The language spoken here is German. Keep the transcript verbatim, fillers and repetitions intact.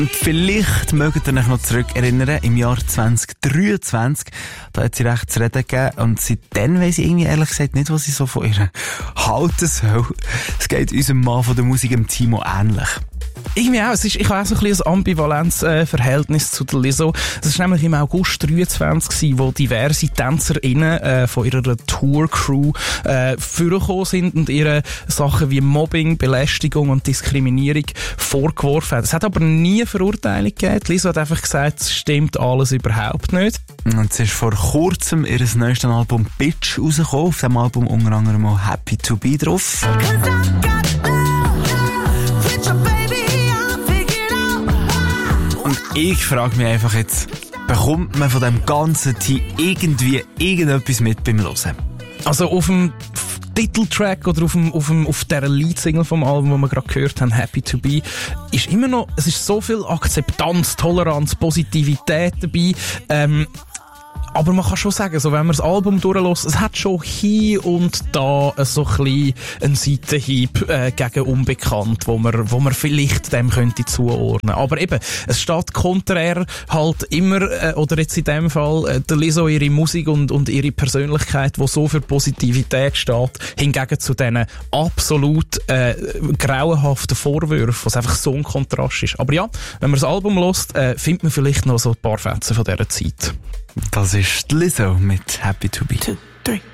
Und vielleicht mögt ihr euch noch zurückerinnern, im Jahr zwanzig dreiundzwanzig, da hat sie recht zu reden gegeben und seitdem weiss ich irgendwie ehrlich gesagt nicht, was ich so von ihr halten soll. Es geht unserem Mann von der Musik, dem Timo, ähnlich. Irgendwie auch. Es ist, ich habe auch so ein bisschen ein Ambivalenz-Verhältnis äh, zu der Lizzo. Es war nämlich im August dreiundzwanzig, wo diverse TänzerInnen äh, von ihrer Tour-Crew äh, vorgekommen sind und ihre Sachen wie Mobbing, Belästigung und Diskriminierung vorgeworfen haben. Es hat aber nie eine Verurteilung gegeben. Die Lizzo hat einfach gesagt, es stimmt alles überhaupt nicht. Und es ist vor kurzem ihr neuestes Album Bitch rausgekommen. Auf dem Album unter anderem auch Happy to Be drauf. Und ich frage mich einfach jetzt, bekommt man von dem ganzen Team irgendwie irgendetwas mit beim Hören? Also auf dem Titeltrack oder auf, dem, auf, dem, auf der Leadsingle vom Album, wo wir gerade gehört haben, Happy to Be, ist immer noch, es ist so viel Akzeptanz, Toleranz, Positivität dabei. Ähm, Aber man kann schon sagen, so, wenn man das Album durchlässt, es hat schon hier und da so ein bisschen einen Seitenhieb äh, gegen Unbekannt, wo man, wo man vielleicht dem könnte zuordnen. Aber eben, es steht konträr halt immer, äh, oder jetzt in dem Fall, äh, der Lizzo, ihre Musik und, und ihre Persönlichkeit, die so für Positivität steht, hingegen zu diesen absolut äh, grauenhaften Vorwürfen, was einfach so ein Kontrast ist. Aber ja, wenn man das Album hört, äh, findet man vielleicht noch so ein paar Fetzen von dieser Zeit. Das ist Lizzo mit Happy to Be. Two, three.